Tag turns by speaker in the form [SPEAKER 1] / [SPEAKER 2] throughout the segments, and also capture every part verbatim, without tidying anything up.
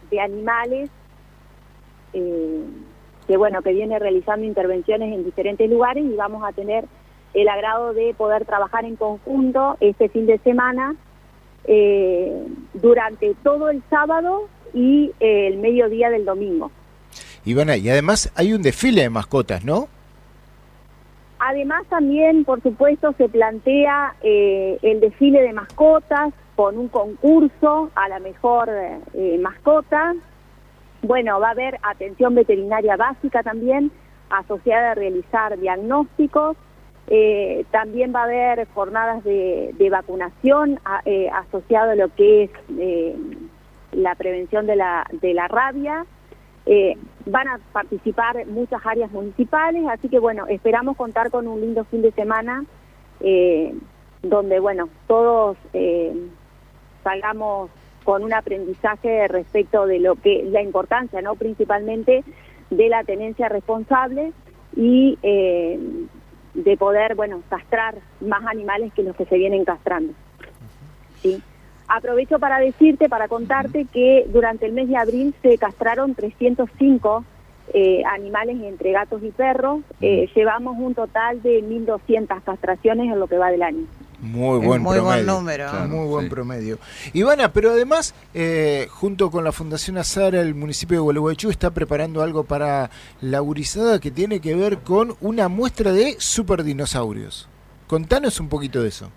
[SPEAKER 1] de animales, eh, que bueno, que viene realizando intervenciones en diferentes lugares, y vamos a tener el agrado de poder trabajar en conjunto este fin de semana eh, durante todo el sábado y eh, el mediodía del domingo.
[SPEAKER 2] Ivana, y además hay un desfile de mascotas, ¿no?
[SPEAKER 1] Además también, por supuesto, se plantea eh, el desfile de mascotas con un concurso a la mejor eh, mascota. Bueno, va a haber atención veterinaria básica también, asociada a realizar diagnósticos. Eh, también va a haber jornadas de, de vacunación a, eh, asociado a lo que es eh, la prevención de la, de la rabia. Eh, van a participar muchas áreas municipales, así que bueno, esperamos contar con un lindo fin de semana eh, donde bueno, todos eh, salgamos con un aprendizaje respecto de lo que la importancia, ¿no?, principalmente de la tenencia responsable y eh, de poder, bueno, castrar más animales que los que se vienen castrando. ¿Sí? Aprovecho para decirte, para contarte que durante el mes de abril se castraron trescientos cinco eh, animales entre gatos y perros. Eh, llevamos un total de mil doscientas castraciones en lo que va del año.
[SPEAKER 2] Muy buen
[SPEAKER 3] muy
[SPEAKER 2] promedio.
[SPEAKER 3] buen número.
[SPEAKER 2] Claro, muy buen
[SPEAKER 4] sí.
[SPEAKER 2] promedio. Ivana, pero además, eh, junto con la Fundación Azara, el municipio de Gualeguaychú está preparando algo para la gurizada que tiene que ver con una muestra de superdinosaurios. Contanos un poquito de eso.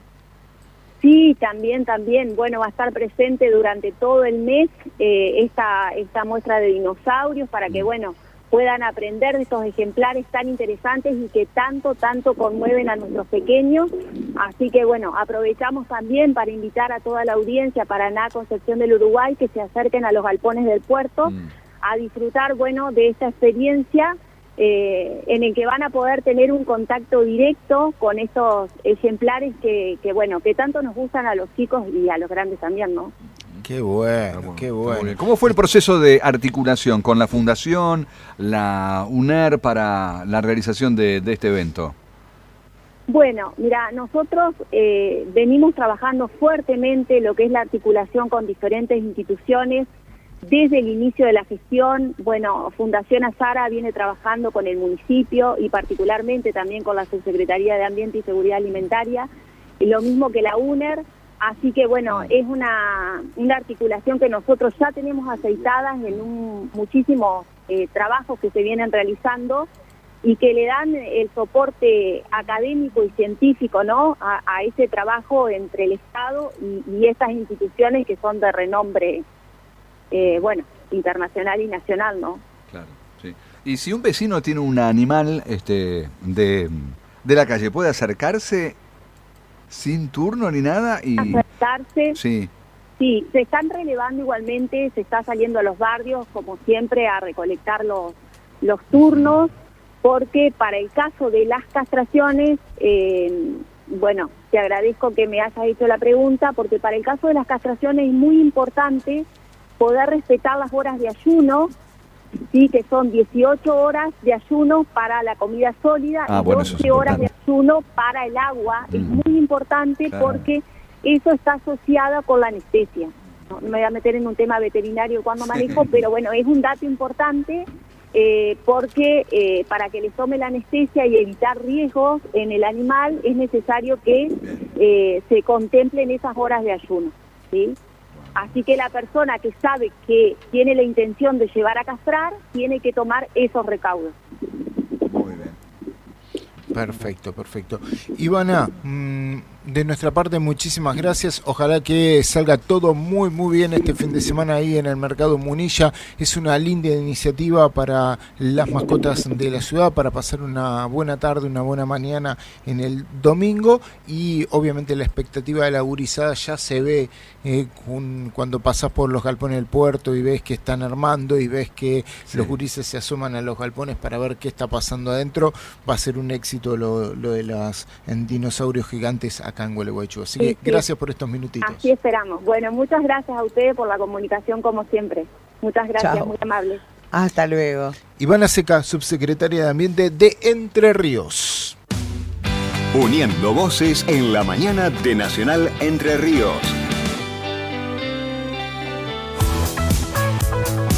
[SPEAKER 1] Sí, también, también. Bueno, va a estar presente durante todo el mes eh, esta, esta muestra de dinosaurios para que, bueno, puedan aprender de estos ejemplares tan interesantes y que tanto, tanto conmueven a nuestros pequeños. Así que, bueno, aprovechamos también para invitar a toda la audiencia Paraná, Concepción del Uruguay, que se acerquen a los galpones del puerto mm. a disfrutar, bueno, de esta experiencia eh, en el que van a poder tener un contacto directo con estos ejemplares que, que, bueno, que tanto nos gustan a los chicos y a los grandes también, ¿no?
[SPEAKER 2] Qué bueno, bueno, qué bueno.
[SPEAKER 4] ¿Cómo fue el proceso de articulación con la Fundación, la U N E R para la realización de, de este evento?
[SPEAKER 1] Bueno, mira, nosotros eh, venimos trabajando fuertemente lo que es la articulación con diferentes instituciones desde el inicio de la gestión. Bueno, Fundación Azara viene trabajando con el municipio y particularmente también con la Subsecretaría de Ambiente y Seguridad Alimentaria, y lo mismo que la U N E R. Así que, bueno, es una, una articulación que nosotros ya tenemos aceitadas en un, muchísimos eh, trabajos que se vienen realizando y que le dan el soporte académico y científico, ¿no?, a, a ese trabajo entre el Estado y, y estas instituciones que son de renombre, eh, bueno, internacional y nacional, ¿no?
[SPEAKER 4] Claro, sí. Y si un vecino tiene un animal este, de, de la calle, ¿puede acercarse sin turno ni nada? Y
[SPEAKER 1] acercarse,
[SPEAKER 4] sí.
[SPEAKER 1] Sí, se están relevando igualmente, se está saliendo a los barrios, como siempre, a recolectar los, los turnos, porque para el caso de las castraciones, eh, bueno, te agradezco que me hayas hecho la pregunta, porque para el caso de las castraciones es muy importante poder respetar las horas de ayuno, sí, que son dieciocho horas de ayuno para la comida sólida
[SPEAKER 4] ah,
[SPEAKER 1] y
[SPEAKER 4] bueno,
[SPEAKER 1] doce horas de ayuno para el agua. Mm. Es muy importante, claro, porque eso está asociado con la anestesia. No, no me voy a meter en un tema veterinario cuando manejo, pero bueno, es un dato importante eh, porque eh, para que les tome la anestesia y evitar riesgos en el animal es necesario que eh, se contemplen esas horas de ayuno, ¿sí? Así que la persona que sabe que tiene la intención de llevar a castrar tiene que tomar esos recaudos.
[SPEAKER 4] Muy bien.
[SPEAKER 2] Perfecto, perfecto. Ivana, mmm, de nuestra parte muchísimas gracias. Ojalá que salga todo muy muy bien este fin de semana ahí en el Mercado Munilla. Es una linda iniciativa para las mascotas de la ciudad, para pasar una buena tarde, una buena mañana en el domingo, y obviamente la expectativa de la gurizada ya se ve eh, con, cuando pasás por los galpones del puerto y ves que están armando y ves que sí, los gurises se asoman a los galpones para ver qué está pasando adentro. Va a ser un éxito lo, lo de los dinosaurios gigantes acá en Gualeguaychú. Así que sí, gracias sí. por estos minutitos.
[SPEAKER 1] Así esperamos. Bueno, muchas gracias a ustedes por la comunicación como siempre. Muchas gracias, Chao. Muy amables.
[SPEAKER 3] Hasta luego.
[SPEAKER 2] Ivana Seca, subsecretaria de Ambiente de Entre Ríos.
[SPEAKER 5] Uniendo voces en la mañana de Nacional Entre Ríos.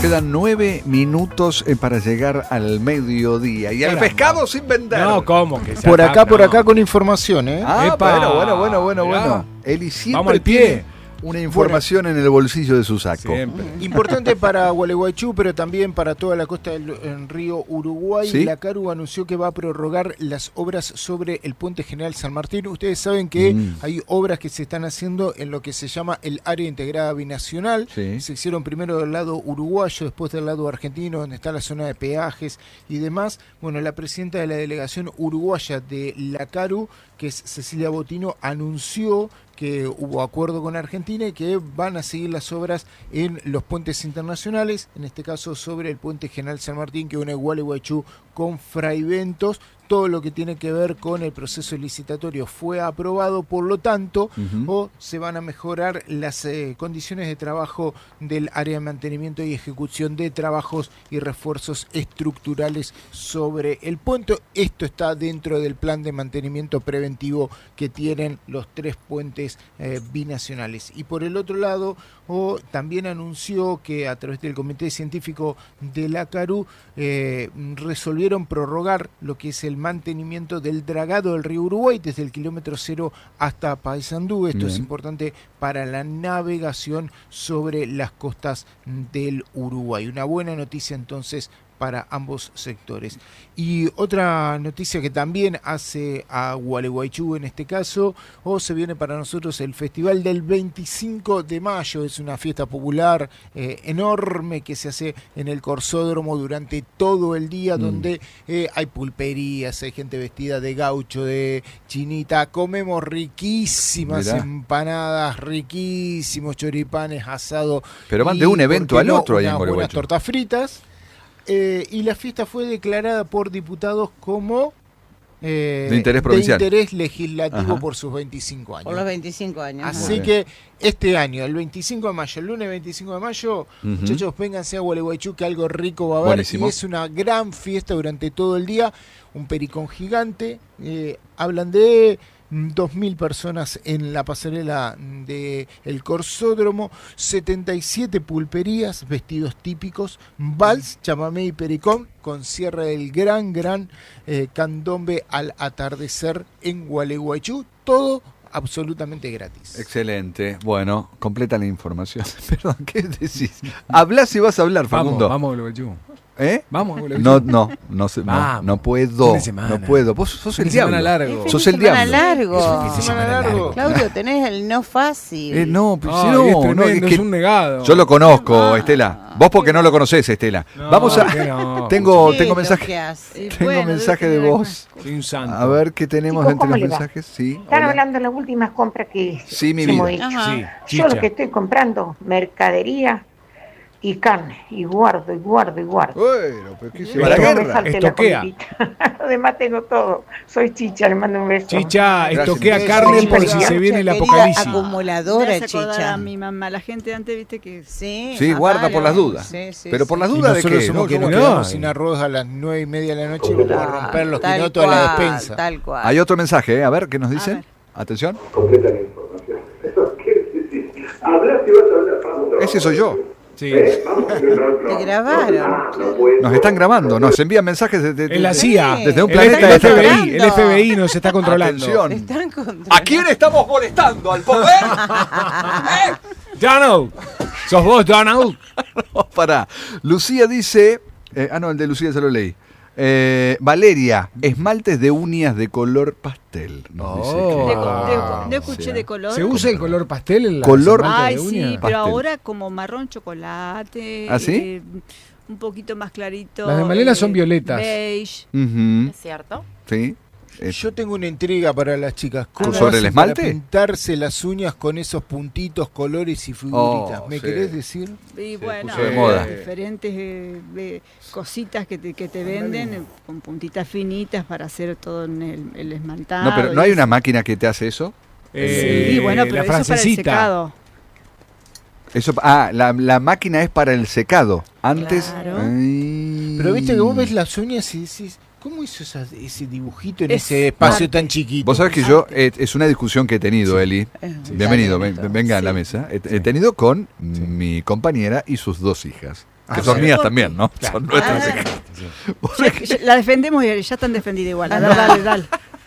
[SPEAKER 4] quedan nueve minutos eh, para llegar al mediodía. Y el
[SPEAKER 3] Caramba.
[SPEAKER 4] pescado sin vender.
[SPEAKER 3] No, ¿cómo? Que se
[SPEAKER 2] Por acá,
[SPEAKER 3] acaba-
[SPEAKER 2] por
[SPEAKER 3] no.
[SPEAKER 2] acá con información, ¿eh?
[SPEAKER 4] Ah,
[SPEAKER 3] Epa.
[SPEAKER 4] bueno, bueno, bueno, bueno,
[SPEAKER 3] Mirá.
[SPEAKER 4] bueno. Eli siempre
[SPEAKER 3] Vamos al pie.
[SPEAKER 4] tiene una información en el bolsillo de su saco.
[SPEAKER 3] Siempre.
[SPEAKER 2] Importante para Gualeguaychú, pero también para toda la costa del en río Uruguay.
[SPEAKER 4] ¿Sí?
[SPEAKER 2] La CARU anunció que va a prorrogar las obras sobre el Puente General San Martín. Ustedes saben que
[SPEAKER 4] Mm.
[SPEAKER 2] hay obras que se están haciendo en lo que se llama el área integrada binacional.
[SPEAKER 4] Sí.
[SPEAKER 2] Se hicieron primero del lado uruguayo, después del lado argentino, donde está la zona de peajes y demás. Bueno, la presidenta de la delegación uruguaya de la CARU, que es Cecilia Botino, anunció que hubo acuerdo con Argentina y que van a seguir las obras en los puentes internacionales, en este caso sobre el Puente General San Martín que une Gualeguaychú con Fraiventos. Todo lo que tiene que ver con el proceso licitatorio fue aprobado, por lo tanto,
[SPEAKER 4] Ujú.
[SPEAKER 2] o se van a mejorar las eh, condiciones de trabajo del área de mantenimiento y ejecución de trabajos y refuerzos estructurales sobre el puente. Esto está dentro del plan de mantenimiento preventivo que tienen los tres puentes eh, binacionales. Y por el otro lado, o también anunció que a través del Comité Científico de la CARU eh, resolvieron prorrogar lo que es el mantenimiento del dragado del río Uruguay desde el kilómetro cero hasta Paysandú. Esto es
[SPEAKER 4] Bien.
[SPEAKER 2] importante para la navegación sobre las costas del Uruguay. Una buena noticia entonces para ambos sectores. Y otra noticia que también hace a Gualeguaychú en este caso, o se viene para nosotros el Festival del veinticinco de mayo. Es una fiesta popular eh, enorme que se hace en el Corsódromo durante todo el día,
[SPEAKER 4] Mm.
[SPEAKER 2] donde eh, hay pulperías, hay gente vestida de gaucho, de chinita, comemos riquísimas
[SPEAKER 4] Mirá.
[SPEAKER 2] empanadas, riquísimos choripanes, asado.
[SPEAKER 4] Pero van
[SPEAKER 2] y,
[SPEAKER 4] de un
[SPEAKER 2] ¿por
[SPEAKER 4] evento
[SPEAKER 2] qué
[SPEAKER 4] al
[SPEAKER 2] no?,
[SPEAKER 4] otro ahí en
[SPEAKER 2] unas buenas
[SPEAKER 4] Gualeguaychú.
[SPEAKER 2] tortas fritas. Eh, y la fiesta fue declarada por diputados como eh,
[SPEAKER 4] De interés provincial.
[SPEAKER 2] de interés legislativo
[SPEAKER 4] Ajá.
[SPEAKER 2] por sus veinticinco años.
[SPEAKER 6] Por los veinticinco años.
[SPEAKER 2] Así
[SPEAKER 4] Muy
[SPEAKER 2] que este año, el veinticinco de mayo, el lunes veinticinco de mayo,
[SPEAKER 4] Ujú.
[SPEAKER 2] muchachos, vénganse a Gualeguaychú que algo rico va a haber.
[SPEAKER 4] Buenísimo.
[SPEAKER 2] Y es una gran fiesta durante todo el día. Un pericón gigante. Eh, hablan de dos mil personas en la pasarela del Corsódromo, setenta y siete pulperías, vestidos típicos, vals, chamamé y pericón, con cierre del gran, gran eh, candombe al atardecer en Gualeguaychú. Todo absolutamente gratis.
[SPEAKER 4] Excelente. Bueno, completa la información. Perdón, ¿qué decís? Habla si vas a hablar,
[SPEAKER 3] Vamos,
[SPEAKER 4] Facundo.
[SPEAKER 3] vamos, Gualeguaychú.
[SPEAKER 4] ¿Eh?
[SPEAKER 3] Vamos, Gualeguaychú.
[SPEAKER 4] No, no, no, sé, no,
[SPEAKER 3] Vamos.
[SPEAKER 4] no puedo.
[SPEAKER 3] Fin de semana.
[SPEAKER 4] No puedo. Vos sos
[SPEAKER 3] Fin
[SPEAKER 4] el
[SPEAKER 3] de semana
[SPEAKER 4] diablo.
[SPEAKER 3] largo.
[SPEAKER 6] Es
[SPEAKER 4] Sos
[SPEAKER 6] fin
[SPEAKER 4] el
[SPEAKER 6] de semana
[SPEAKER 4] diablo.
[SPEAKER 6] largo.
[SPEAKER 2] Es un fin de semana largo.
[SPEAKER 6] Claudio, tenés el no fácil.
[SPEAKER 4] Eh, no, pero si
[SPEAKER 3] Ay,
[SPEAKER 4] no,
[SPEAKER 3] es
[SPEAKER 4] no,
[SPEAKER 3] tremendo,
[SPEAKER 4] es
[SPEAKER 3] es
[SPEAKER 4] que
[SPEAKER 3] un negado.
[SPEAKER 4] yo lo conozco,
[SPEAKER 6] Ah.
[SPEAKER 4] Estela. Vos porque no lo conocés, Estela.
[SPEAKER 3] No,
[SPEAKER 4] Vamos a.
[SPEAKER 3] que no.
[SPEAKER 4] Tengo,
[SPEAKER 6] ¿Qué
[SPEAKER 4] tengo
[SPEAKER 6] es lo
[SPEAKER 4] mensaje.
[SPEAKER 6] que hace?
[SPEAKER 4] Tengo
[SPEAKER 7] Bueno,
[SPEAKER 4] mensaje
[SPEAKER 7] debe
[SPEAKER 4] de
[SPEAKER 7] tener
[SPEAKER 4] voz.
[SPEAKER 3] Soy un santo.
[SPEAKER 4] A ver qué tenemos
[SPEAKER 8] Chicos,
[SPEAKER 4] entre
[SPEAKER 8] ¿cómo
[SPEAKER 4] los
[SPEAKER 8] le va?
[SPEAKER 4] mensajes. Sí.
[SPEAKER 8] Están
[SPEAKER 4] hola.
[SPEAKER 8] hablando de las últimas compras que
[SPEAKER 4] Sí, mi
[SPEAKER 8] hemos
[SPEAKER 4] vida.
[SPEAKER 8] hecho.
[SPEAKER 6] Ajá.
[SPEAKER 3] Sí,
[SPEAKER 8] Yo lo
[SPEAKER 3] chicha.
[SPEAKER 8] que estoy comprando, mercadería y carne, y guardo, y guardo, y guardo.
[SPEAKER 4] Bueno, pero ¿qué se
[SPEAKER 8] Que
[SPEAKER 4] va a la
[SPEAKER 8] no me
[SPEAKER 4] guerra?
[SPEAKER 8] falte la
[SPEAKER 3] Estoquea.
[SPEAKER 8] comidita. Además tengo todo. Soy Chicha, le mando un beso.
[SPEAKER 3] Chicha,
[SPEAKER 4] Gracias.
[SPEAKER 3] estoquea
[SPEAKER 2] Sí,
[SPEAKER 3] carne
[SPEAKER 2] sí,
[SPEAKER 3] por
[SPEAKER 2] sí,
[SPEAKER 3] si
[SPEAKER 2] sí.
[SPEAKER 3] se viene el
[SPEAKER 6] Querida
[SPEAKER 3] apocalipsis.
[SPEAKER 6] acumuladora,
[SPEAKER 7] Me hace acordar
[SPEAKER 6] Chicha.
[SPEAKER 7] a mi mamá, la gente antes, viste que...
[SPEAKER 6] Sí,
[SPEAKER 4] Sí,
[SPEAKER 6] más
[SPEAKER 4] guarda
[SPEAKER 6] vale.
[SPEAKER 4] por las dudas.
[SPEAKER 6] Sí, sí,
[SPEAKER 4] Pero
[SPEAKER 6] sí.
[SPEAKER 4] por las
[SPEAKER 2] Y
[SPEAKER 4] dudas de
[SPEAKER 2] nosotros
[SPEAKER 4] qué.
[SPEAKER 2] somos
[SPEAKER 4] No,
[SPEAKER 2] que
[SPEAKER 4] ¿cómo
[SPEAKER 2] nos
[SPEAKER 3] no?
[SPEAKER 2] quedamos
[SPEAKER 3] Ay.
[SPEAKER 2] sin arroz a las nueve y media de la noche y vamos a romper los
[SPEAKER 6] Tal
[SPEAKER 2] quinotos de la
[SPEAKER 6] cual,
[SPEAKER 2] despensa.
[SPEAKER 6] Tal cual.
[SPEAKER 4] Hay otro mensaje, ¿eh? A ver, ¿qué nos dicen?
[SPEAKER 6] ver.
[SPEAKER 4] Atención.
[SPEAKER 9] Completa la información. ¿Qué decís? Hablar si vas a hablar, Facundo.
[SPEAKER 4] Ese soy yo.
[SPEAKER 3] Sí.
[SPEAKER 9] Eh, vamos, no, no, no.
[SPEAKER 6] Te grabaron.
[SPEAKER 9] Ah, no puede
[SPEAKER 4] Nos
[SPEAKER 9] ser.
[SPEAKER 4] están grabando, nos envían mensajes desde,
[SPEAKER 3] En la
[SPEAKER 4] desde-
[SPEAKER 3] C I A.
[SPEAKER 4] desde un
[SPEAKER 6] El
[SPEAKER 4] planeta
[SPEAKER 3] el F B
[SPEAKER 4] extraterrestre.
[SPEAKER 3] I, el F B I nos está controlando.
[SPEAKER 4] Atención.
[SPEAKER 6] Están controlando.
[SPEAKER 4] ¿A quién estamos molestando? ¿Al poder? ¿Eh?
[SPEAKER 3] Donald, ¿sos vos, Donald?
[SPEAKER 4] No, pará. Lucía dice. eh, ah, no, el de Lucía ya lo leí. Eh, Valeria, esmaltes de uñas de color pastel. Nos dice
[SPEAKER 3] Oh.
[SPEAKER 7] De,
[SPEAKER 4] que-
[SPEAKER 7] de-
[SPEAKER 4] Ah,
[SPEAKER 7] no
[SPEAKER 4] o
[SPEAKER 7] escuché
[SPEAKER 4] sea,
[SPEAKER 7] de color.
[SPEAKER 3] ¿Se usa el color pastel en la
[SPEAKER 4] Color-
[SPEAKER 3] esmalte
[SPEAKER 7] Ay,
[SPEAKER 3] de
[SPEAKER 7] sí,
[SPEAKER 3] uña?
[SPEAKER 7] pero
[SPEAKER 4] Pastel.
[SPEAKER 7] ahora como marrón chocolate.
[SPEAKER 4] ¿Ah, sí?
[SPEAKER 7] eh, un poquito más clarito.
[SPEAKER 3] Las de Malena
[SPEAKER 7] eh,
[SPEAKER 3] son violetas.
[SPEAKER 7] Beige.
[SPEAKER 4] Ujú,
[SPEAKER 6] ¿Es cierto?
[SPEAKER 4] sí. Eh,
[SPEAKER 2] Yo tengo una intriga para las chicas. ¿Cómo
[SPEAKER 4] ¿Sobre el
[SPEAKER 2] hacen para
[SPEAKER 4] esmalte?
[SPEAKER 2] pintarse las uñas con esos puntitos, colores y figuritas?
[SPEAKER 4] Oh,
[SPEAKER 2] ¿Me
[SPEAKER 4] sí.
[SPEAKER 2] querés decir?
[SPEAKER 7] Y
[SPEAKER 4] Se
[SPEAKER 7] bueno,
[SPEAKER 4] puso de
[SPEAKER 7] eh,
[SPEAKER 4] moda.
[SPEAKER 7] diferentes eh, eh, cositas que te, que te venden eh, con puntitas finitas para hacer todo en el, el esmaltado.
[SPEAKER 4] no, pero ¿no
[SPEAKER 7] y
[SPEAKER 4] hay
[SPEAKER 7] eso.
[SPEAKER 4] una máquina que te hace eso?
[SPEAKER 3] Eh,
[SPEAKER 7] Sí, bueno, pero
[SPEAKER 3] la
[SPEAKER 7] eso para el
[SPEAKER 3] francesita.
[SPEAKER 7] secado.
[SPEAKER 4] Eso, ah, la, la máquina es para el secado. Antes.
[SPEAKER 7] Claro.
[SPEAKER 4] Ay.
[SPEAKER 2] Pero viste que vos ves las uñas y decís, ¿cómo hizo esa- ese dibujito en
[SPEAKER 7] Es
[SPEAKER 2] ese espacio
[SPEAKER 7] arte.
[SPEAKER 2] tan chiquito?
[SPEAKER 4] Vos sabés que yo, eh, es una discusión que he tenido, Eli.
[SPEAKER 6] Eh,
[SPEAKER 4] Bienvenido,
[SPEAKER 6] está
[SPEAKER 4] ven-
[SPEAKER 6] bien,
[SPEAKER 4] venga a la
[SPEAKER 7] Sí.
[SPEAKER 4] mesa. He, he tenido con mi compañera y sus dos hijas. Que son
[SPEAKER 7] sí.
[SPEAKER 4] mías
[SPEAKER 7] ¿Por
[SPEAKER 4] también, ¿no?
[SPEAKER 3] Claro.
[SPEAKER 4] Son nuestras
[SPEAKER 7] Ah,
[SPEAKER 4] hijas.
[SPEAKER 7] Ya- ya- la defendemos y ya están defendidas igual. A ver, dale, dale.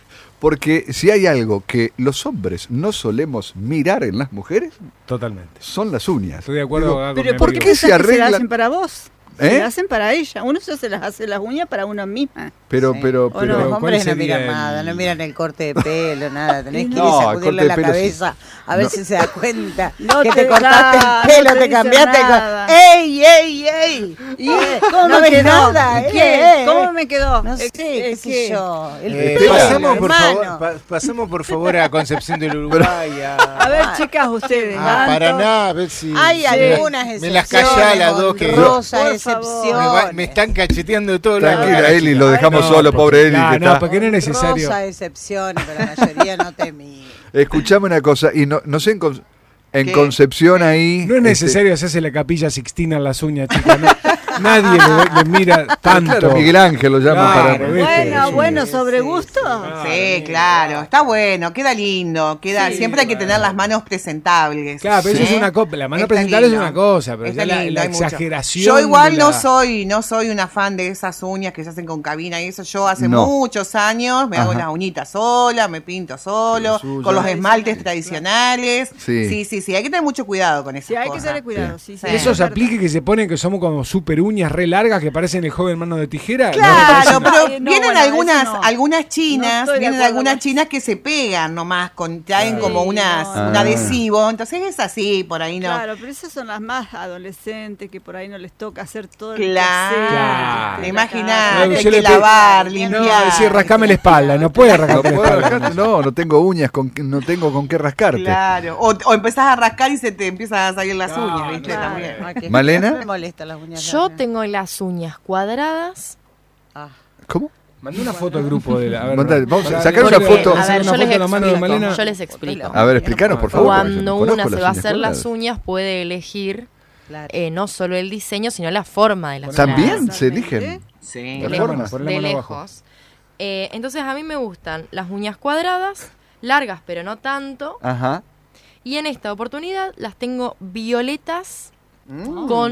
[SPEAKER 4] Porque si hay algo que los hombres no solemos mirar en las mujeres,
[SPEAKER 3] Totalmente.
[SPEAKER 4] son las uñas.
[SPEAKER 3] Estoy de acuerdo
[SPEAKER 4] Digo,
[SPEAKER 3] acá con
[SPEAKER 7] Pero
[SPEAKER 3] mi
[SPEAKER 7] ¿por
[SPEAKER 3] amigo.
[SPEAKER 7] qué
[SPEAKER 4] qué se
[SPEAKER 7] pensás que se la
[SPEAKER 4] arreglan?
[SPEAKER 7] hacen para vos?
[SPEAKER 4] ¿Eh?
[SPEAKER 7] Se la hacen para ella. Uno se las hace las uñas para uno misma.
[SPEAKER 4] Pero,
[SPEAKER 6] Sí.
[SPEAKER 4] pero,
[SPEAKER 7] ¿O
[SPEAKER 4] pero.
[SPEAKER 7] no?
[SPEAKER 6] Los
[SPEAKER 3] ¿cuál
[SPEAKER 6] hombres no
[SPEAKER 3] sería
[SPEAKER 6] miran
[SPEAKER 3] el-
[SPEAKER 6] nada, no miran el corte de pelo, nada. Tenés que ir
[SPEAKER 4] No,
[SPEAKER 6] y
[SPEAKER 4] el
[SPEAKER 6] sacudirle
[SPEAKER 4] corte de
[SPEAKER 6] la
[SPEAKER 4] pelo sí.
[SPEAKER 6] cabeza a ver
[SPEAKER 4] No.
[SPEAKER 6] si se da cuenta
[SPEAKER 7] No
[SPEAKER 6] que
[SPEAKER 7] te-
[SPEAKER 6] te cortaste
[SPEAKER 7] no,
[SPEAKER 6] el pelo,
[SPEAKER 7] no te
[SPEAKER 6] te
[SPEAKER 7] dice
[SPEAKER 6] cambiaste. el
[SPEAKER 7] nada.
[SPEAKER 6] co- ¡Ey, ey, ey!
[SPEAKER 7] ¿Y cómo
[SPEAKER 6] no
[SPEAKER 7] me
[SPEAKER 6] ves
[SPEAKER 7] quedó?
[SPEAKER 6] nada, ¿eh?
[SPEAKER 7] ¿Qué? ¿Cómo me quedó?
[SPEAKER 6] No
[SPEAKER 7] Es-
[SPEAKER 6] sé, qué
[SPEAKER 7] es
[SPEAKER 6] sé
[SPEAKER 7] que-
[SPEAKER 6] yo. El
[SPEAKER 2] Eh,
[SPEAKER 6] pelo,
[SPEAKER 2] pasamos, por
[SPEAKER 6] hermano.
[SPEAKER 2] favor, pa- pasamos por favor a Concepción del Uruguay. A,
[SPEAKER 7] A ver, chicas, ustedes.
[SPEAKER 2] a
[SPEAKER 7] ¿cuánto?
[SPEAKER 2] Paraná, a ver si.
[SPEAKER 6] Hay
[SPEAKER 2] si
[SPEAKER 6] algunas
[SPEAKER 2] me,
[SPEAKER 6] excepciones.
[SPEAKER 2] me las callá las dos que.
[SPEAKER 6] honrosas
[SPEAKER 7] Por
[SPEAKER 2] Me,
[SPEAKER 6] excepciones.
[SPEAKER 2] va- me están cacheteando todo la
[SPEAKER 4] Tranquila, Eli, lo dejamos
[SPEAKER 3] No,
[SPEAKER 4] solo,
[SPEAKER 3] porque-
[SPEAKER 4] pobre Eli.
[SPEAKER 3] Ah,
[SPEAKER 4] que
[SPEAKER 3] no,
[SPEAKER 4] está.
[SPEAKER 3] porque no es necesario.
[SPEAKER 6] Honrosas excepciones, pero la mayoría no te mira.
[SPEAKER 4] Escuchame una cosa, y no, no sé en, Con- en
[SPEAKER 6] ¿Qué?
[SPEAKER 4] Concepción ahí.
[SPEAKER 3] No es necesario hacerse la capilla Sixtina en las uñas, chicas. ¿no? Nadie le, le mira
[SPEAKER 4] este,
[SPEAKER 3] tanto.
[SPEAKER 4] claro, Miguel Ángel lo llama
[SPEAKER 3] Claro,
[SPEAKER 4] para.
[SPEAKER 3] ¿viste?
[SPEAKER 7] Bueno,
[SPEAKER 3] Sí,
[SPEAKER 7] bueno,
[SPEAKER 6] sí,
[SPEAKER 7] sobre
[SPEAKER 6] sí,
[SPEAKER 7] gusto.
[SPEAKER 10] Sí, claro, está bueno, queda lindo, queda,
[SPEAKER 7] Sí,
[SPEAKER 10] siempre hay que tener las manos presentables.
[SPEAKER 3] Claro, pero
[SPEAKER 10] ¿sí?
[SPEAKER 3] eso es una cosa. La mano
[SPEAKER 10] Está
[SPEAKER 3] presentable es
[SPEAKER 10] lindo.
[SPEAKER 3] una cosa, pero
[SPEAKER 10] Está
[SPEAKER 3] ya la,
[SPEAKER 10] lindo,
[SPEAKER 3] la
[SPEAKER 10] hay mucho.
[SPEAKER 3] exageración.
[SPEAKER 10] Yo igual
[SPEAKER 3] de
[SPEAKER 10] no
[SPEAKER 3] la-
[SPEAKER 10] soy, no soy una fan de esas uñas que se hacen con cabina y eso. Yo hace
[SPEAKER 4] No.
[SPEAKER 10] muchos años me hago
[SPEAKER 4] Ajá.
[SPEAKER 10] las uñitas sola, me pinto solo,
[SPEAKER 4] Lo suyo.
[SPEAKER 10] con los esmaltes tradicionales.
[SPEAKER 4] Sí.
[SPEAKER 10] sí, sí, sí, hay que tener mucho cuidado con esas
[SPEAKER 7] Sí, hay que
[SPEAKER 10] cosas.
[SPEAKER 7] tener cuidado. Sí, sí,
[SPEAKER 3] Esos
[SPEAKER 7] es verdad.
[SPEAKER 3] apliques que se ponen que somos como super uñas re largas que parecen el joven mano de tijera. ¿no?
[SPEAKER 10] Claro,
[SPEAKER 3] Me
[SPEAKER 10] pero
[SPEAKER 7] Ay, no,
[SPEAKER 10] vienen
[SPEAKER 7] bueno,
[SPEAKER 10] algunas,
[SPEAKER 7] eso no.
[SPEAKER 10] algunas
[SPEAKER 7] No
[SPEAKER 10] chinas,
[SPEAKER 7] estoy de
[SPEAKER 10] vienen
[SPEAKER 7] acuerdo
[SPEAKER 10] algunas
[SPEAKER 7] con-
[SPEAKER 10] chinas que se pegan nomás, con, traen
[SPEAKER 7] Sí,
[SPEAKER 10] como unas,
[SPEAKER 7] no,
[SPEAKER 10] un
[SPEAKER 4] no.
[SPEAKER 10] adhesivo, entonces es así, por ahí no.
[SPEAKER 7] Claro, pero esas son las más adolescentes que por ahí no les toca hacer todo el
[SPEAKER 10] Claro.
[SPEAKER 7] quehacer,
[SPEAKER 3] Claro.
[SPEAKER 7] ¿viste?
[SPEAKER 10] Imaginate,
[SPEAKER 3] No,
[SPEAKER 10] hay
[SPEAKER 3] yo
[SPEAKER 10] que
[SPEAKER 3] le pe-
[SPEAKER 10] lavar,
[SPEAKER 3] No,
[SPEAKER 10] limpiar.
[SPEAKER 3] decir, rascame la espalda. No puede
[SPEAKER 4] No,
[SPEAKER 3] rascarte la
[SPEAKER 4] puedo
[SPEAKER 3] espalda.
[SPEAKER 4] rascarte, no, no tengo uñas, con, no tengo con qué rascarte.
[SPEAKER 10] Claro, o, o empezás a rascar y se te empiezan a salir las
[SPEAKER 3] Claro,
[SPEAKER 10] uñas, ¿viste?
[SPEAKER 7] claro.
[SPEAKER 10] También.
[SPEAKER 6] Ay, que-
[SPEAKER 4] ¿Malena?
[SPEAKER 6] Me molestan las uñas
[SPEAKER 11] Yo
[SPEAKER 6] largas.
[SPEAKER 11] tengo las uñas cuadradas.
[SPEAKER 6] Ah.
[SPEAKER 4] ¿Cómo?
[SPEAKER 3] Mandé una foto al grupo de la. A ver,
[SPEAKER 4] Mandá, vamos a
[SPEAKER 3] pará,
[SPEAKER 4] sacar
[SPEAKER 3] porque-
[SPEAKER 4] una foto.
[SPEAKER 11] A
[SPEAKER 3] hacer
[SPEAKER 11] ver,
[SPEAKER 3] una
[SPEAKER 11] yo les
[SPEAKER 3] foto de la mano de
[SPEAKER 11] explico.
[SPEAKER 3] Malena.
[SPEAKER 11] Yo les explico.
[SPEAKER 4] A ver, explícanos, por favor. porque yo
[SPEAKER 11] Cuando
[SPEAKER 4] no
[SPEAKER 11] una
[SPEAKER 4] conozco
[SPEAKER 11] se
[SPEAKER 4] las
[SPEAKER 11] va a
[SPEAKER 4] uñas
[SPEAKER 11] hacer las
[SPEAKER 4] cuadradas.
[SPEAKER 11] uñas, puede elegir
[SPEAKER 6] Claro.
[SPEAKER 11] eh, no solo el diseño, sino la forma de las uñas.
[SPEAKER 4] ¿También se
[SPEAKER 7] Exactamente.
[SPEAKER 4] eligen?
[SPEAKER 10] Sí.
[SPEAKER 11] De
[SPEAKER 3] La
[SPEAKER 11] lejos.
[SPEAKER 3] forma, poner la
[SPEAKER 11] de
[SPEAKER 3] mano abajo.
[SPEAKER 11] lejos. Eh, entonces a mí me gustan las uñas cuadradas, largas pero no tanto.
[SPEAKER 4] Ajá.
[SPEAKER 11] Y en esta oportunidad las tengo violetas
[SPEAKER 10] Mm.
[SPEAKER 11] con...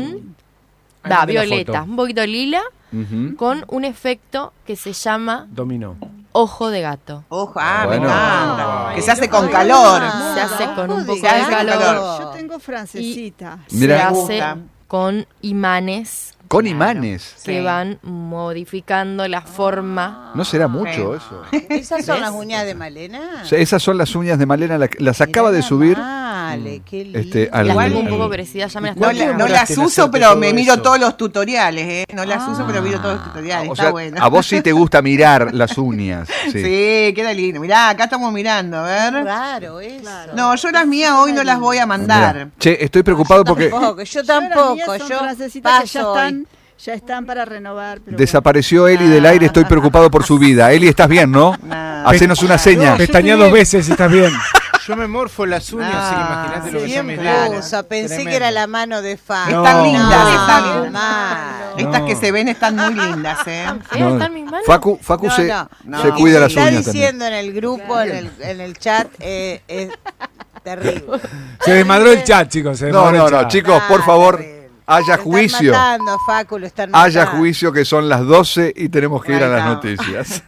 [SPEAKER 3] Ahí
[SPEAKER 11] Va,
[SPEAKER 3] mandé la
[SPEAKER 11] violetas,
[SPEAKER 3] foto.
[SPEAKER 11] un poquito lila,
[SPEAKER 4] Ujú.
[SPEAKER 11] con un efecto que se llama
[SPEAKER 3] Dominó.
[SPEAKER 11] ojo de gato.
[SPEAKER 10] Ojo, ah,
[SPEAKER 4] Bueno.
[SPEAKER 10] me encanta.
[SPEAKER 7] Ay,
[SPEAKER 10] Que se hace
[SPEAKER 7] no,
[SPEAKER 10] con
[SPEAKER 7] no,
[SPEAKER 10] calor.
[SPEAKER 7] no.
[SPEAKER 11] Se hace con un
[SPEAKER 6] ojo de
[SPEAKER 11] poco de
[SPEAKER 10] gato.
[SPEAKER 11] calor.
[SPEAKER 7] Yo tengo francesita.
[SPEAKER 4] Mira.
[SPEAKER 11] Se
[SPEAKER 10] Me
[SPEAKER 11] hace
[SPEAKER 10] gusta.
[SPEAKER 11] con imanes
[SPEAKER 4] Con imanes.
[SPEAKER 11] que
[SPEAKER 10] Sí.
[SPEAKER 11] van modificando la forma.
[SPEAKER 4] No será mucho eso.
[SPEAKER 6] ¿Esas son
[SPEAKER 11] ¿Ves?
[SPEAKER 6] las uñas de Malena?
[SPEAKER 4] O sea, esas son las uñas de Malena, la- las acaba de subir.
[SPEAKER 6] Vale, qué lindo.
[SPEAKER 4] Este, al-
[SPEAKER 11] Las
[SPEAKER 4] al-
[SPEAKER 11] tengo un
[SPEAKER 4] al-
[SPEAKER 11] poco parecidas, ya me las
[SPEAKER 10] No,
[SPEAKER 11] tengo
[SPEAKER 10] la-
[SPEAKER 11] que
[SPEAKER 10] no
[SPEAKER 11] comprar.
[SPEAKER 10] las
[SPEAKER 2] lograste
[SPEAKER 10] uso,
[SPEAKER 2] hacerte
[SPEAKER 10] pero
[SPEAKER 2] todo
[SPEAKER 10] me miro
[SPEAKER 2] eso.
[SPEAKER 10] todos los tutoriales, ¿eh? No las uso, pero miro todos los tutoriales.
[SPEAKER 4] O
[SPEAKER 10] Está
[SPEAKER 4] sea,
[SPEAKER 10] bueno.
[SPEAKER 4] a vos sí te gusta mirar las uñas. Sí.
[SPEAKER 10] Sí, queda lindo. Mirá, acá estamos mirando, a ver.
[SPEAKER 6] Raro eso.
[SPEAKER 10] No, yo las mías hoy no las voy a mandar.
[SPEAKER 4] Mirá. Che, estoy preocupado porque
[SPEAKER 6] Tampoco, yo
[SPEAKER 7] Yo las
[SPEAKER 6] tampoco,
[SPEAKER 7] mías son
[SPEAKER 6] yo
[SPEAKER 7] francesitas que ya
[SPEAKER 6] paso hoy.
[SPEAKER 7] están, ya están para renovar. Pero
[SPEAKER 4] desapareció Eli del aire, estoy preocupado por su vida. Eli, ¿estás bien, no?
[SPEAKER 10] Nah.
[SPEAKER 4] Hacenos una seña.
[SPEAKER 3] Pestaña dos veces, estás bien.
[SPEAKER 2] Yo me morfo las uñas, así que
[SPEAKER 10] Ah,
[SPEAKER 2] imagínate lo que
[SPEAKER 6] Bien
[SPEAKER 2] son mis lanas.
[SPEAKER 6] pusa, pensé
[SPEAKER 2] Tremendo.
[SPEAKER 6] que era la mano de Fa.
[SPEAKER 3] No.
[SPEAKER 10] Están lindas,
[SPEAKER 3] No.
[SPEAKER 10] están
[SPEAKER 6] No,
[SPEAKER 10] lindas.
[SPEAKER 6] malo.
[SPEAKER 10] Estas
[SPEAKER 3] No.
[SPEAKER 10] que se ven están muy lindas, ¿eh?
[SPEAKER 11] Feas
[SPEAKER 4] No,
[SPEAKER 11] están mis manos.
[SPEAKER 4] Facu, Facu
[SPEAKER 6] No,
[SPEAKER 4] se,
[SPEAKER 6] no,
[SPEAKER 10] no.
[SPEAKER 4] se
[SPEAKER 10] Lo
[SPEAKER 4] cuida
[SPEAKER 6] Lo
[SPEAKER 4] las
[SPEAKER 6] que está
[SPEAKER 4] uñas también.
[SPEAKER 6] diciendo en el grupo, en el, en el chat, eh, es terrible.
[SPEAKER 3] Se desmadró el chat, chicos. Se
[SPEAKER 4] No,
[SPEAKER 3] desmadró
[SPEAKER 4] no,
[SPEAKER 3] el
[SPEAKER 4] no,
[SPEAKER 3] chat.
[SPEAKER 4] chicos, por
[SPEAKER 6] Ah,
[SPEAKER 4] favor,
[SPEAKER 6] terrible.
[SPEAKER 4] haya
[SPEAKER 6] Lo
[SPEAKER 4] juicio.
[SPEAKER 6] Están matando, Facu, lo están
[SPEAKER 4] Haya
[SPEAKER 6] matando.
[SPEAKER 4] juicio que son las doce y tenemos que ir a
[SPEAKER 10] Ahí
[SPEAKER 4] las
[SPEAKER 10] está.
[SPEAKER 4] noticias.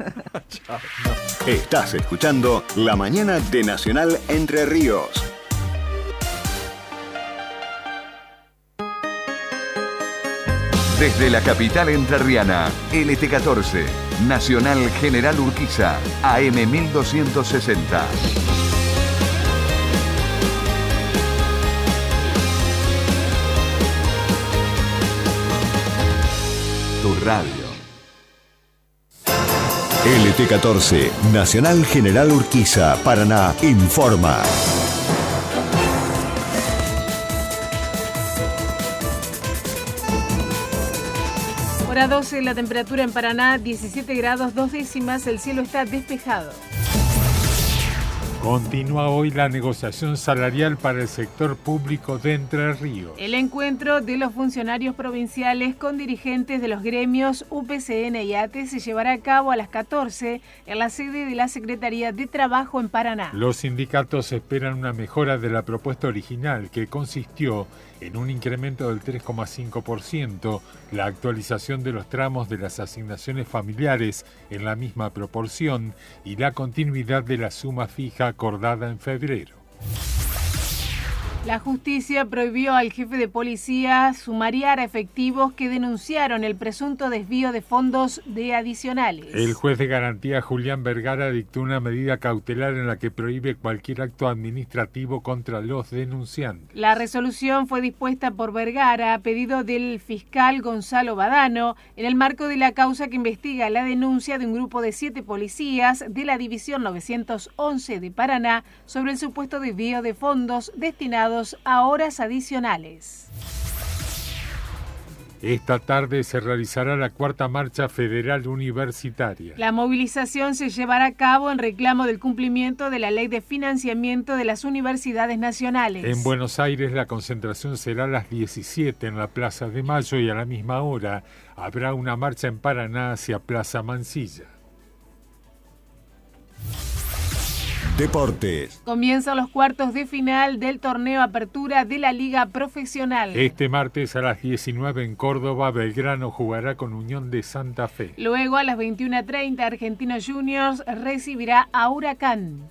[SPEAKER 5] Estás escuchando La Mañana de Nacional Entre Ríos.
[SPEAKER 4] Desde la capital entrerriana, L T catorce, Nacional General Urquiza, A M mil doscientos sesenta. Tu radio.
[SPEAKER 5] L T catorce, Nacional General Urquiza, Paraná, informa.
[SPEAKER 12] Hora doce, la temperatura en Paraná, diecisiete grados, dos décimas, el cielo está despejado.
[SPEAKER 13] Continúa hoy la negociación salarial para el sector público de Entre Ríos.
[SPEAKER 12] El encuentro de los funcionarios provinciales con dirigentes de los gremios U P C N y A T E se llevará a cabo a las catorce en la sede de la Secretaría de Trabajo en Paraná.
[SPEAKER 13] Los sindicatos esperan una mejora de la propuesta original, que consistió en un incremento del tres coma cinco por ciento, la actualización de los tramos de las asignaciones familiares en la misma proporción y la continuidad de la suma fija acordada en febrero.
[SPEAKER 12] La justicia prohibió al jefe de policía sumariar a efectivos que denunciaron el presunto desvío de fondos de adicionales.
[SPEAKER 13] El juez de garantía Julián Vergara dictó una medida cautelar en la que prohíbe cualquier acto administrativo contra los denunciantes.
[SPEAKER 12] La resolución fue dispuesta por Vergara a pedido del fiscal Gonzalo Badano en el marco de la causa que investiga la denuncia de un grupo de siete policías de la División novecientos once de Paraná sobre el supuesto desvío de fondos destinados a horas adicionales.
[SPEAKER 13] Esta tarde se realizará la cuarta marcha federal universitaria.
[SPEAKER 12] La movilización se llevará a cabo en reclamo del cumplimiento de la Ley de Financiamiento de las Universidades Nacionales.
[SPEAKER 13] En Buenos Aires la concentración será a las diecisiete en la Plaza de Mayo y a la misma hora habrá una marcha en Paraná hacia Plaza Mansilla.
[SPEAKER 5] Deportes.
[SPEAKER 12] Comienzan los cuartos de final del torneo Apertura de la Liga Profesional.
[SPEAKER 13] Este martes a las diecinueve en Córdoba, Belgrano jugará con Unión de Santa Fe.
[SPEAKER 12] Luego a las veintiuna treinta, Argentinos Juniors recibirá a Huracán.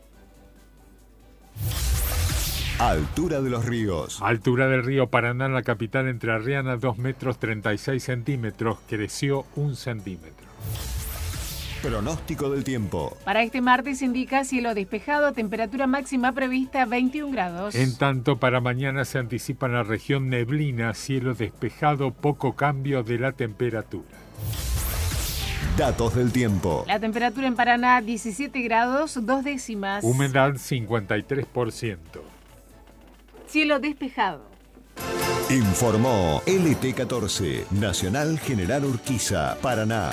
[SPEAKER 5] Altura de los ríos.
[SPEAKER 13] Altura del río Paraná en la capital entrerriana, dos metros treinta y seis centímetros, creció un centímetro.
[SPEAKER 5] Pronóstico del tiempo.
[SPEAKER 12] Para este martes indica cielo despejado, temperatura máxima prevista veintiún grados.
[SPEAKER 13] En tanto, para mañana se anticipa en la región neblina, cielo despejado, poco cambio de la temperatura.
[SPEAKER 5] Datos del tiempo.
[SPEAKER 12] La temperatura en Paraná diecisiete grados, dos décimas.
[SPEAKER 13] Humedad cincuenta y tres por ciento.
[SPEAKER 12] Cielo despejado.
[SPEAKER 5] Informó L T catorce, Nacional General Urquiza, Paraná.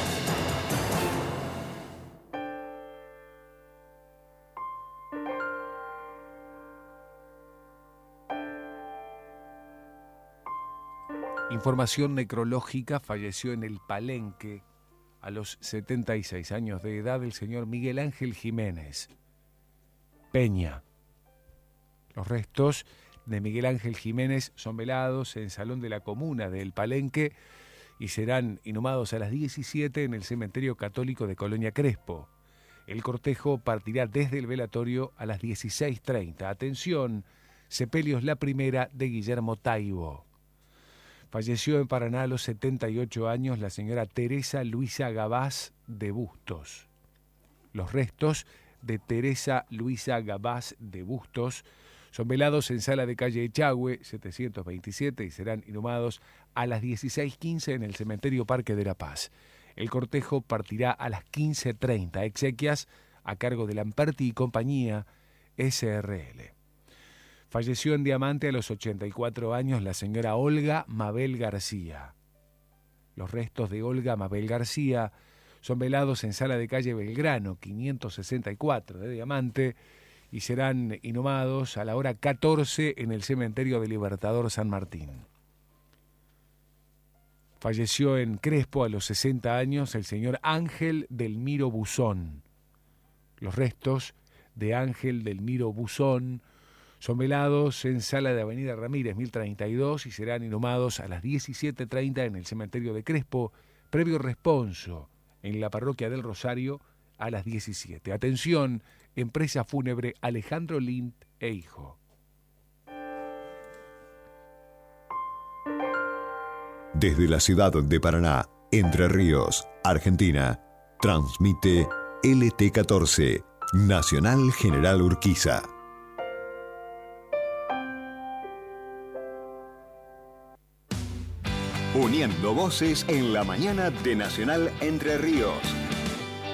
[SPEAKER 3] Información necrológica: falleció en el Palenque a los setenta y seis años de edad el señor Miguel Ángel Jiménez Peña. Los restos de Miguel Ángel Jiménez son velados en Salón de la Comuna del Palenque y serán inhumados a las diecisiete en el Cementerio Católico de Colonia Crespo. El cortejo partirá desde el velatorio a las dieciséis treinta. Atención, sepelios la primera de Guillermo Taibo. Falleció en Paraná a los setenta y ocho años la señora Teresa Luisa Gabás de Bustos. Los restos de Teresa Luisa Gabás de Bustos son velados en Sala de Calle Echagüe, setecientos veintisiete, y serán inhumados a las dieciséis quince en el Cementerio Parque de la Paz. El cortejo partirá a las quince treinta. Exequias a cargo de Lamperti y Compañía S R L. Falleció en Diamante a los ochenta y cuatro años la señora Olga Mabel García. Los restos de Olga Mabel García son velados en Sala de Calle Belgrano, quinientos sesenta y cuatro de Diamante, y serán inhumados a la hora catorce en el Cementerio de Libertador San Martín. Falleció en Crespo a los sesenta años el señor Ángel Delmiro Buzón. Los restos de Ángel Delmiro Buzón son velados en Sala de Avenida Ramírez mil treinta y dos y serán inhumados a las diecisiete treinta en el Cementerio de Crespo, previo responso en la Parroquia del Rosario a las diecisiete. Atención, empresa fúnebre Alejandro Lint e Hijo.
[SPEAKER 5] Desde la ciudad de Paraná, Entre Ríos, Argentina, transmite L T catorce, Nacional General Urquiza. Uniendo voces en la mañana de Nacional Entre Ríos.